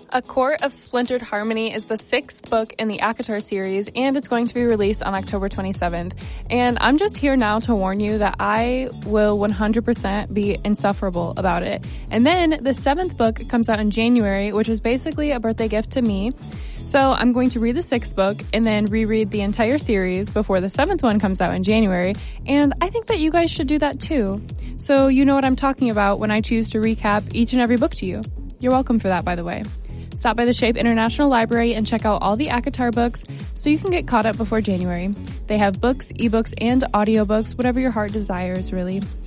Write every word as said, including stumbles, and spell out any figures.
A Court of Splintered Harmony is the sixth book in the ACOTAR series, and it's going to be released on October twenty-seventh. And I'm just here now to warn you that I will one hundred percent be insufferable about it. And then the seventh book comes out in January, which is basically a birthday gift to me. So I'm going to read the sixth book and then reread the entire series before the seventh one comes out in January. And I think that you guys should do that too. So you know what I'm talking about when I choose to recap each and every book to you. You're welcome for that, by the way. Stop by the Shape International Library and check out all the ACOTAR books so you can get caught up before January. They have books, ebooks, and audiobooks, whatever your heart desires, really.